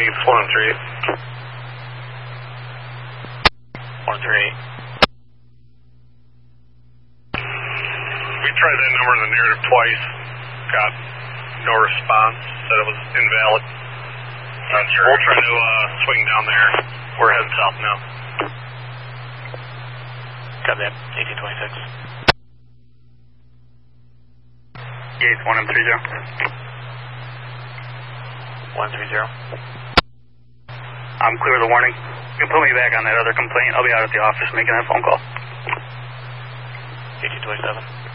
Gates 138. 138. We tried that number in the narrative twice. Got no response. Said it was invalid. We'll try to swing down there. We're heading south now. Copy that. 1826. Gates 130. 130. I'm clear of the warning. You can put me back on that other complaint. I'll be out at the office making that phone call. 1827.